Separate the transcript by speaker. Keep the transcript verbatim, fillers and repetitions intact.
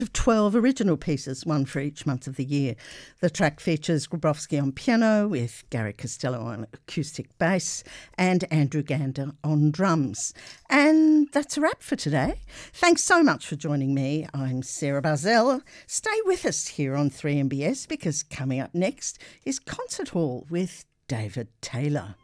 Speaker 1: of twelve original pieces, one for each month of the year. The track features Grabowski on piano with Gary Costello on acoustic bass and Andrew Gander on drums. And that's a wrap for today. Thanks so much for joining me. I'm Sarah Barzell. Stay with us here on three M B S because coming up next is Concert Hall with David Taylor.